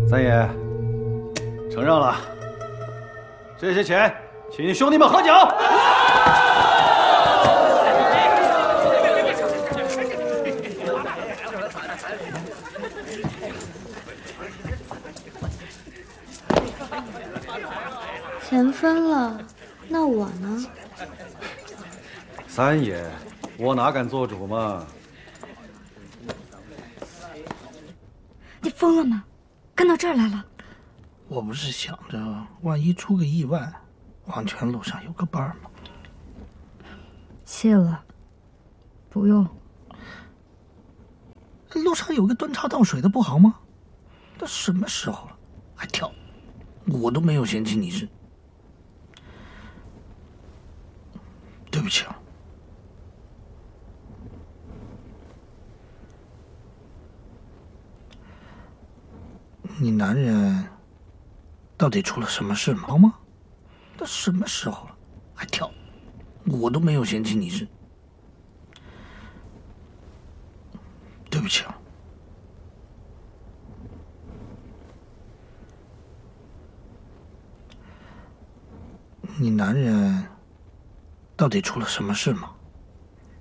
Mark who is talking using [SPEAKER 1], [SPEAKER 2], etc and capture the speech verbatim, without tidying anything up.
[SPEAKER 1] 三爷，承让了，这些钱请兄弟们喝酒。
[SPEAKER 2] 钱分了，那我呢？
[SPEAKER 1] 三爷，我哪敢做主嘛？
[SPEAKER 3] 你疯了吗？跟到这儿来了？
[SPEAKER 4] 我不是想着，万一出个意外，黄泉路上有个伴儿吗？
[SPEAKER 3] 谢了，不用。
[SPEAKER 4] 路上有个端茶倒水的不好吗？都什么时候了，还跳？我都没有嫌弃你是。对不起啊。你男人到底出了什么事吗？好吗？都什么时候了，还跳？我都没有嫌弃你是。对不起啊。你男人到底出了什么事吗？